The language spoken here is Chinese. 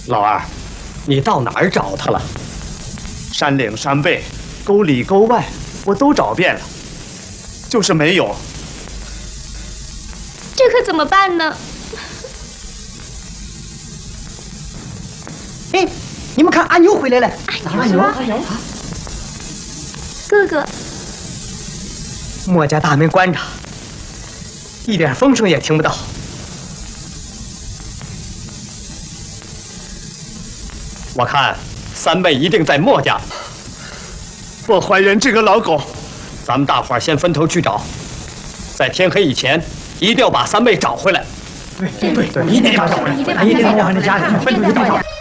老二，你到哪儿找他了？ 山岭山背、沟里沟外，我都找遍了，就是没有。 这可怎么办呢？ 哎，你们看，阿牛回来了！ 阿牛，哥哥， 莫家大门关着，一点风声也听不到。 我看三妹一定在莫家。 我怀认这个老狗， 咱们大伙儿先分头去找，在天黑以前一定要把三妹找回来。 对，一定要找回来，一定要往人家里分头去找。